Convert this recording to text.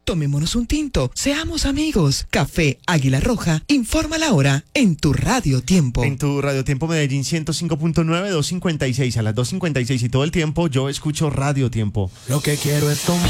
Tomémonos un tinto, seamos amigos. Café Águila Roja, informa la hora en tu Radio Tiempo. En tu Radio Tiempo Medellín 105.9, 2:56 a las 2:56 y todo el tiempo yo escucho Radio Tiempo. Lo que quiero es tomar.